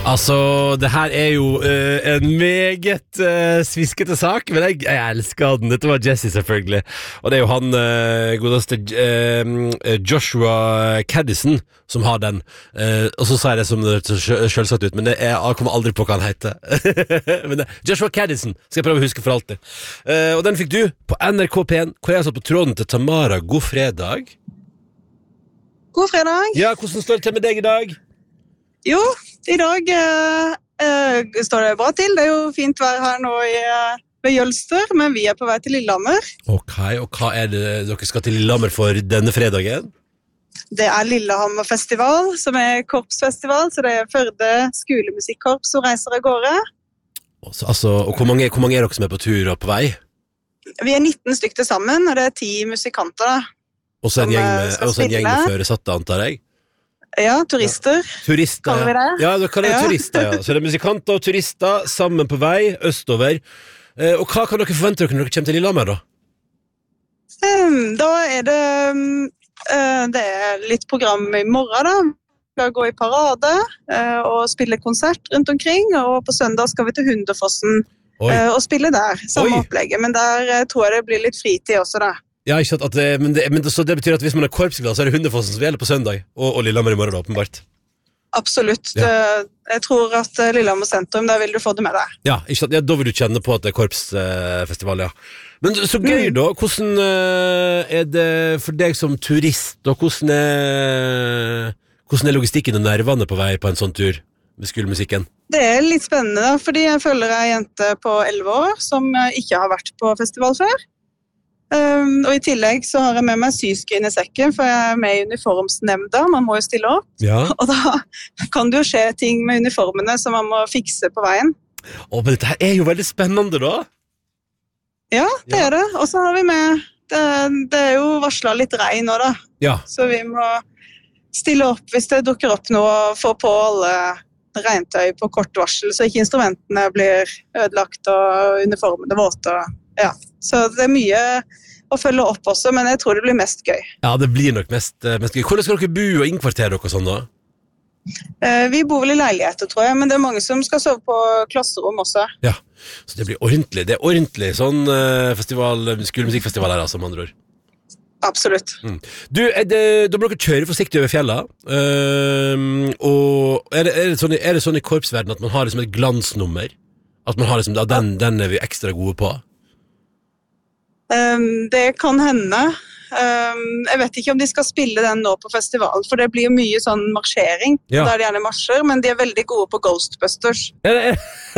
Altså, det her jo en meget sviskete sak, men jeg elsker den. Dette var Jesse, selvfølgelig. Og det jo han godeste Joshua Caddison som har den. Og så sa jeg det som det selvsagt ut, men jeg kommer aldri på hva han heter. Men Joshua Caddison skal jeg prøve å huske for alltid. Og den fikk du på NRK P1, hvor jeg satt på tråden til Tamara. God fredag. God fredag. Ja, hvordan står det til med deg i dag? Jo, i dag står det bra til. Det jo fint vær her nå ved Jølster, men vi på vei til Lillehammer. Ok, og hva det dere skal til Lillehammer for denne fredagen? Det Lillehammerfestival, som korpsfestival, så det Førde skolemusikkorps som reiser av gårde. Altså, og hvor mange dere som på tur og på vei? Vi 19 stykker sammen, og det 10 musikanter. Og så en gjeng med føresatte, antar jeg? Ja, turister. Turister, kaller vi det? Ja, det kaller vi turister, ja. Så det musikanter og turister sammen på vei, østover. Og hva kan dere forvente dere når dere kommer til Lillehammer, da? Da det litt program i morgen, da. Vi skal gå i parade og spille konsert rundt omkring, og på søndag skal vi til Hunderfossen og spille der, samme opplegget. Men der tror jeg det blir litt fritid også, da. Ja, ikke sant, så det betyr at hvis man korpsglad, så det Hunderfossen som gjelder på søndag, og Lillehammer i morgen, da, åpenbart. Absolutt. Ja. Jeg tror at Lillehammer sentrum, der vil du få det med deg. Ja, ikke sant? Ja, da vil du kjenne på at det korpsfestival, ja. Men så gøy da, hvordan det for deg som turist, og hvordan logistikken og nervene på vei på en sånn tur med skolemusikken? Det litt spennende da, fordi jeg følger en jente på 11 år som ikke har vært på festival før. Og i tillegg så har jeg med meg syskrin i sekken, for jeg med i uniformsnemnda, man må jo stille opp. Ja. Og da kan det jo skje ting med uniformene som man må fikse på veien. Men dette her jo veldig spennende da. Ja, det det. Og så har vi med, det jo varslet litt regn nå da. Ja. Så vi må stille opp hvis det dukker opp noe, og få på alle regntøy på kort varsel, så ikke instrumentene blir ødelagt og uniformene våte. Ja, så det mye å følge opp også, men jeg tror det blir mest gøy. Ja, det blir nok mest gøy. Hvordan skal dere bo og innkvartere dere sånn da? Vi bor vel i leiligheter, tror jeg, men det mange som skal sove på klasserom også. Ja, så det blir ordentlig. Det ordentlig sånn skolemusikkfestival her, altså, med andre ord. Absolutt. Du, da må dere kjøre forsiktig over fjellet, og det sånn i korpsverden at man har liksom et glansnummer? At man har liksom, den vi ekstra gode på? Det kan hende. Jeg vet ikke om de skal spille den nå på festivalen, for det blir jo mye sånn marsjering, der de gjerne marsjer, men de veldig gode på Ghostbusters. Det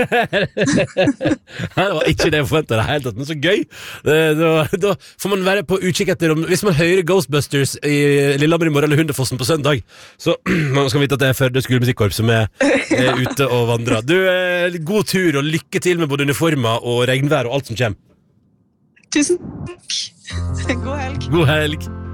var ikke det jeg forventet det helt, men så gøy. Da får man være på utkikk etter, hvis man hører Ghostbusters i Lillehammer i morgen eller Hunderfossen på søndag, så man skal vite at det Førde skolemusikkorps som ute og vandrer. Du, god tur og lykke til med både uniformer og regnvær og alt som kommer. Tusen takk. God helg. God helg.